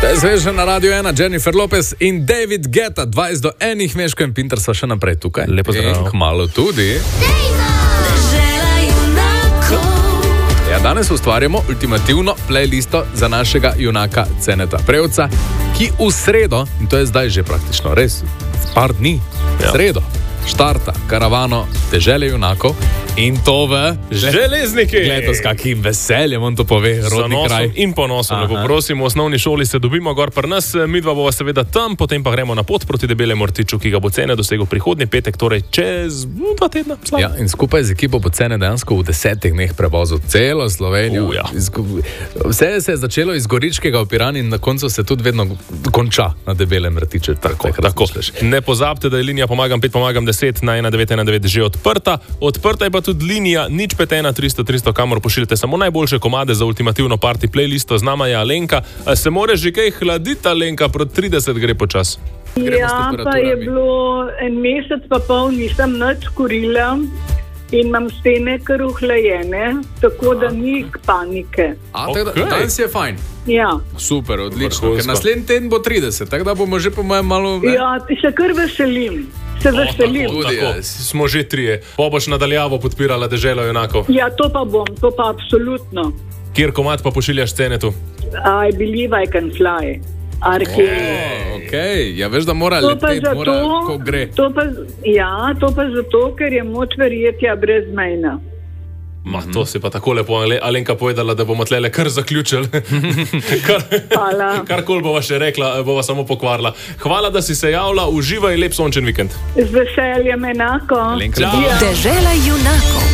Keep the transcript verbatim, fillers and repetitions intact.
Sveže na Radio ena, Jennifer Lopez in David Guetta, dvajset do enih, Meško in Pinter sva še naprej tukaj. Lepo zdrav. Kmalu tudi. Ja, danes ustvarjamo ultimativno playlisto za našega junaka Ceneta Prevca, ki v sredo, in to je zdaj že praktično res, v par dni, v Ja. sredo, štarta karavano Dežele junakov in to v Železniki! Gledajte, s kakim veseljem on to pove, rodni kraj. In ponosom, lepo prosim, v osnovni šoli se dobimo gor pri nas, midva bova seveda tam, potem pa gremo na pot proti Debelemu rtiču, ki ga bo Cene dosegel prihodnji petek, torej čez no, dva tedna. Slab. Ja, in skupaj z ekipo bo Cene dejansko v desetih dneh prevozil celo Slovenijo. Uh, ja. Izgo- Vse se je začelo iz Goričkega v Piran in na koncu se tudi vedno konča na Debelem rtiču. Tako, Tako. Ne pozabite, da je linija Pomagam pet, pomagam deset na ena devet ena devet že odprta. Odprta je pa tudi linija nič pet ena tristo tristo, kamor pošiljate samo najboljše komade za ultimativno party playlisto. Z nama je Alenka. A se more že kaj hladiti, Alenka, proti trideset gre počas. Gremo s Ja, pa temperaturami. je bilo en mesec pa pol, nisem nič kurila in imam stene kar uhlajene, tako da ni panike. A, tako da, Okej. danes je fajn. Ja, Super, odlično. Vrhunsko. Ker naslednji teden bo trideset, tako da bomo že po mojem malo... Ne? ja se kar veselim. Se veselim. Tako, Tudi tako. jaz. Smo že trije. Pa boš nadaljavo podpirala Deželo junakov. Ja, to pa bom, to pa absolutno. Kjer komad pa pošiljaš Cenetu? I believe I can fly. Arke. O, okay. Ja, veš, da mora To pa leteti, mora, zato, ko gre. to pa, ja, to pa zato, ker je moč verjetja brezmejna. Ma, to si pa tako lepo Ale- Alenka povedala, da bomo tlele kar zaključili. kar, Hvala. Karkoli bova še rekla, bova samo pokvarila. Hvala, da si se javila, uživaj, lep sončen vikend. Z veseljem enako. Alenka, Čau. Ja. Dežela junakov.